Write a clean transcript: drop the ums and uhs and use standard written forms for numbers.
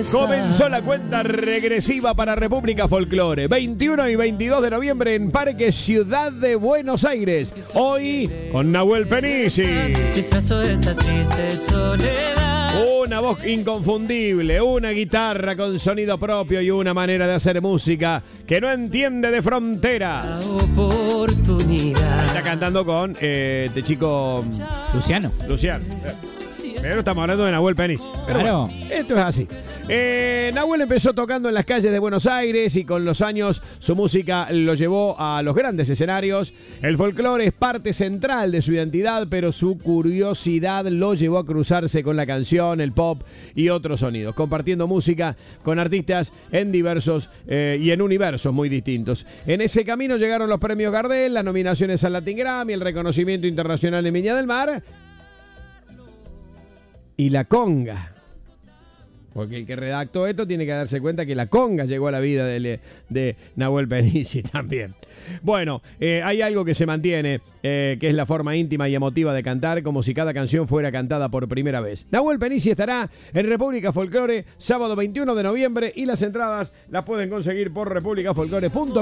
Comenzó la cuenta regresiva para República Folklore. 21 y 22 de noviembre en Parque Ciudad de Buenos Aires. Hoy con Nahuel Penici. Disfrazo esta triste soledad. Una voz inconfundible, una guitarra con sonido propio y una manera de hacer música que no entiende de fronteras. Oportunidad. Está cantando con este chico Luciano. Pero estamos hablando de Nahuel Penici. Pero Claro. bueno, esto es así. Nahuel empezó tocando en las calles de Buenos Aires y con los años su música lo llevó a los grandes escenarios. El folclore es parte central de su identidad, pero su curiosidad lo llevó a cruzarse con la canción, el pop y otros sonidos, compartiendo música con artistas en diversos y en universos muy distintos. En ese camino llegaron los premios Gardel, las nominaciones al Latin Grammy, el reconocimiento internacional en Viña del Mar y la conga. Porque el que redactó esto tiene que darse cuenta que la conga llegó a la vida de Nahuel Penici también. Bueno, hay algo que se mantiene, que es la forma íntima y emotiva de cantar, como si cada canción fuera cantada por primera vez. Nahuel Penici estará en República Folklore sábado 21 de noviembre y las entradas las pueden conseguir por republicafolklore.com.